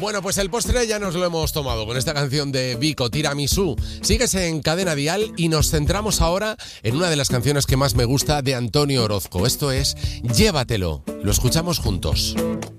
Bueno, pues el postre ya nos lo hemos tomado con esta canción de Vico, Tiramisú. Sigues en Cadena Dial y nos centramos ahora en una de las canciones que más me gusta de Antonio Orozco. Esto es Llévatelo. Lo escuchamos juntos.